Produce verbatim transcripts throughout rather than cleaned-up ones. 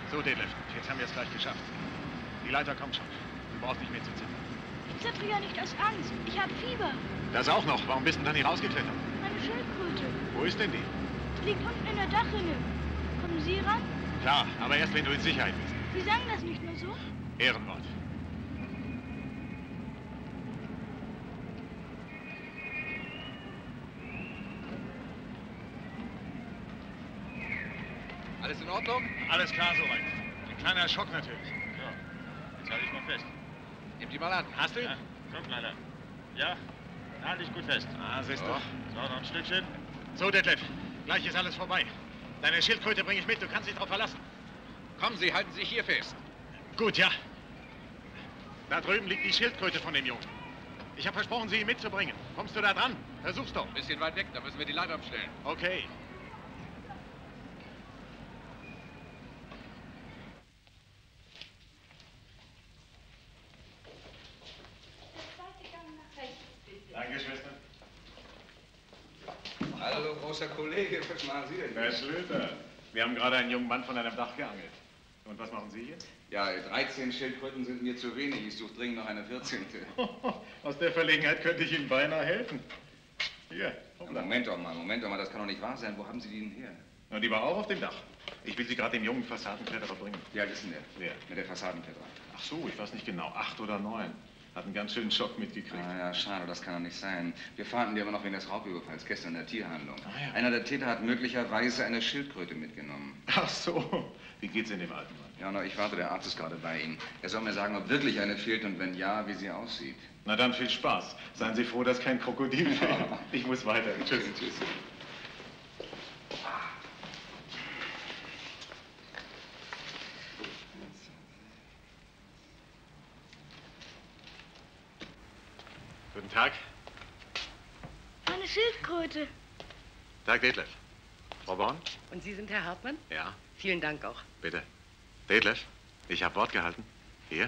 So, Detlef, jetzt haben wir es gleich geschafft. Die Leiter kommt schon. Du brauchst nicht mehr zu zittern. Ich zittere ja nicht aus Angst. Ich habe Fieber. Das auch noch. Warum bist du denn da nicht rausgeklettert? Meine Schildkröte. Wo ist denn die? Die liegt unten in der Dachrinne. Kommen Sie ran? Klar, aber erst wenn du in Sicherheit bist. Sie sagen das nicht nur so? Ehrenwort. Alles in Ordnung? Alles klar soweit. Ein kleiner Schock natürlich. So, jetzt halte ich mal fest. Nimm die mal an. Hast du ihn? Ja, komm, Kleiner. Ja, dann halte ich gut fest. Ah, siehst du. So, noch ein Stückchen. So, Detlef, gleich ist alles vorbei. Deine Schildkröte bringe ich mit, du kannst dich drauf verlassen. Kommen Sie, halten Sie sich hier fest. Gut, ja. Da drüben liegt die Schildkröte von dem Jungen. Ich habe versprochen, sie ihm mitzubringen. Kommst du da dran? Versuch's doch. Ein bisschen weit weg, da müssen wir die Leiter abstellen. Okay. Danke, Schwester. Hallo, großer Kollege, was machen Sie denn? Herr Schlöter, wir haben gerade einen jungen Mann von einem Dach geangelt. Und was machen Sie hier? Ja, dreizehn Schildkröten sind mir zu wenig. Ich suche dringend noch eine vierzehnte. Aus der Verlegenheit könnte ich Ihnen beinahe helfen. Hier, Ja, Moment doch mal, Moment doch mal, das kann doch nicht wahr sein. Wo haben Sie die denn her? Na, die war auch auf dem Dach. Ich will sie gerade dem jungen Fassadenkletterer bringen. Wie alt ist denn der? Wer? Mit der Fassadenkletterer. Ach so, ich weiß nicht genau, acht oder neun. Hat einen ganz schönen Schock mitgekriegt. Ah ja, schade, das kann doch nicht sein. Wir fahnden die aber noch wegen des Raubüberfalls gestern in der Tierhandlung. Ah, ja. Einer der Täter hat möglicherweise eine Schildkröte mitgenommen. Ach so, wie geht's in dem alten Mann? Ja, na, ich warte, der Arzt ist gerade bei Ihnen. Er soll mir sagen, ob wirklich eine fehlt und wenn ja, wie sie aussieht. Na dann viel Spaß. Seien Sie froh, dass kein Krokodil fehlt. Ich muss weiter. Tschüss. Tschüss. Guten Tag. Meine Schildkröte. Tag, Detlef. Frau Born? Und Sie sind Herr Hartmann? Ja, Vielen Dank auch. bitte. Detlef, ich habe Wort gehalten. Hier.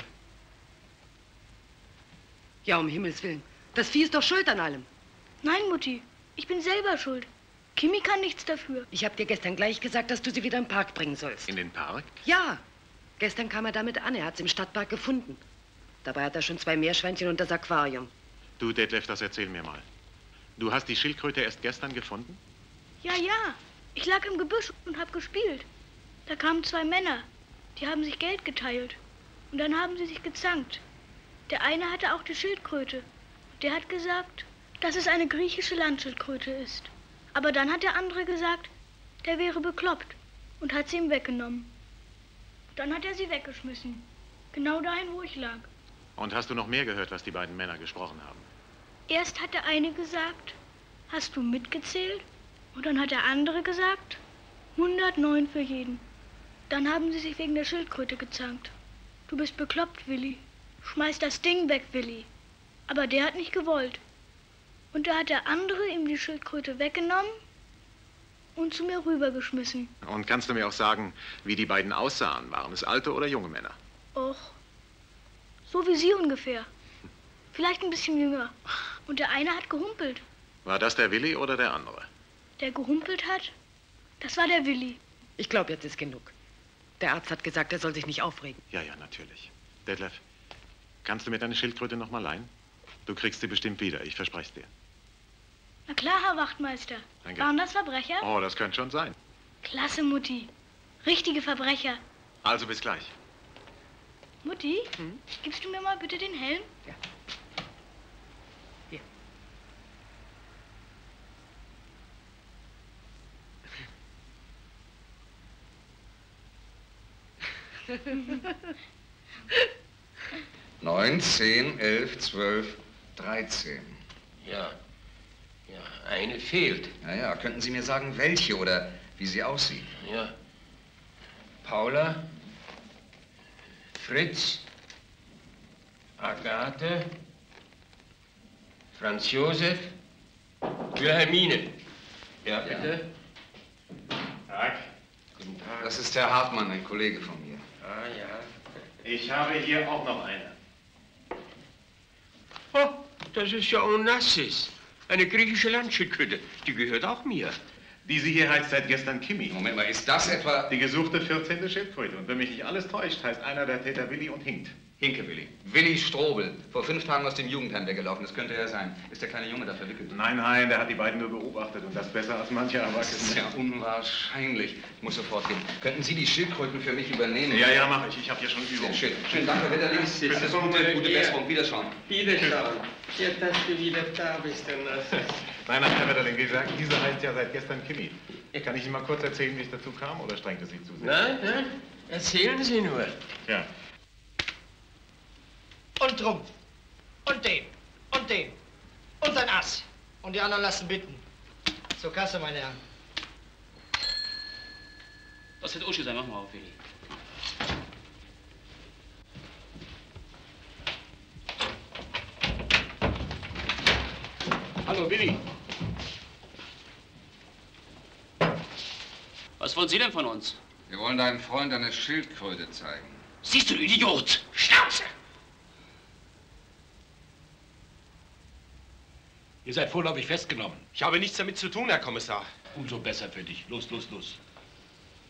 Ja, um Himmels Willen. Das Vieh ist doch schuld an allem. Nein, Mutti. Ich bin selber schuld. Kimi kann nichts dafür. Ich habe dir gestern gleich gesagt, dass du sie wieder im Park bringen sollst. In den Park? Ja. Gestern kam er damit an. Er hat sie im Stadtpark gefunden. Dabei hat er schon zwei Meerschweinchen und das Aquarium. Du, Detlef, das erzähl mir mal. Du hast die Schildkröte erst gestern gefunden? Ja, ja. Ich lag im Gebüsch und hab gespielt. Da kamen zwei Männer. Die haben sich Geld geteilt. Und dann haben sie sich gezankt. Der eine hatte auch die Schildkröte. Der hat gesagt, dass es eine griechische Landschildkröte ist. Aber dann hat der andere gesagt, der wäre bekloppt und hat sie ihm weggenommen. Dann hat er sie weggeschmissen. Genau dahin, wo ich lag. Und hast du noch mehr gehört, was die beiden Männer gesprochen haben? Erst hat der eine gesagt, hast du mitgezählt? Und dann hat der andere gesagt, hundertneun für jeden. Dann haben sie sich wegen der Schildkröte gezankt. Du bist bekloppt, Willi. Schmeiß das Ding weg, Willi. Aber der hat nicht gewollt. Und da hat der andere ihm die Schildkröte weggenommen und zu mir rübergeschmissen. Und kannst du mir auch sagen, wie die beiden aussahen? Waren es alte oder junge Männer? Och, so wie Sie ungefähr. Vielleicht ein bisschen jünger. Und der eine hat gehumpelt. War das der Willi oder der andere? Der gehumpelt hat, das war der Willi. Ich glaube, jetzt ist genug. Der Arzt hat gesagt, er soll sich nicht aufregen. Ja, ja, natürlich. Detlef, kannst du mir deine Schildkröte noch mal leihen? Du kriegst sie bestimmt wieder, ich verspreche es dir. Na klar, Herr Wachtmeister. Danke. Waren das Verbrecher? Oh, das könnte schon sein. Klasse, Mutti. Richtige Verbrecher. Also bis gleich. Mutti, hm? Gibst du mir mal bitte den Helm? Ja. Hier. Neun, zehn, elf, zwölf, dreizehn. Ja, ja, eine fehlt. Ja, ja, könnten Sie mir sagen, welche oder wie sie aussieht? Ja. Paula, Fritz, Agathe, Franz Josef, Wilhelmine. Ja, bitte. Tag. Guten Tag. Das ist Herr Hartmann, ein Kollege von mir. Ah, ja. Ich habe hier auch noch eine. Oh, das ist ja Onassis. Eine griechische Landschildkröte. Die gehört auch mir. Diese hier heißt seit gestern Kimi. Moment mal, ist das etwa... Die gesuchte vierzehnte Schildkröte. Und wenn mich nicht alles täuscht, heißt einer der Täter Willi und hinkt. Hinke Willi. Willi Strobel. Vor fünf Tagen aus dem Jugendheim weggelaufen. Das könnte er sein. Ist der kleine Junge da verwickelt? Nein, nein, der hat die beiden nur beobachtet. Und das besser als mancher Das ist Erwachsene. ja unwahrscheinlich. Ich muss sofort gehen. Könnten Sie die Schildkröten für mich übernehmen? Ja, ja, mache ich. Ich habe hier schon Übung. Sehr schön. Schönen Dank, Herr Wetterling. Alles Gute, gute Besserung. Wiederschauen. Wiederschauen. Ja, dass du wieder da bist, dann Nein, nein, Herr Wetterling, wie gesagt, diese heißt ja seit gestern Kimi. Kann ich Ihnen mal kurz erzählen, wie es dazu kam, oder strengt es Sie zu sehr? Nein, nein, erzählen Sie nur. Ja. Und drum. Und den. Und den. Und ein Ass. Und die anderen lassen bitten. Zur Kasse, meine Herren. Was wird Uschi sein? Mach mal auf, Willi. Hallo, Willi. Was wollen Sie denn von uns? Wir wollen deinem Freund eine Schildkröte zeigen. Siehst du, du Idiot! Schnauze! Ihr seid vorläufig festgenommen. Ich habe nichts damit zu tun, Herr Kommissar. Umso besser für dich. Los, los, los.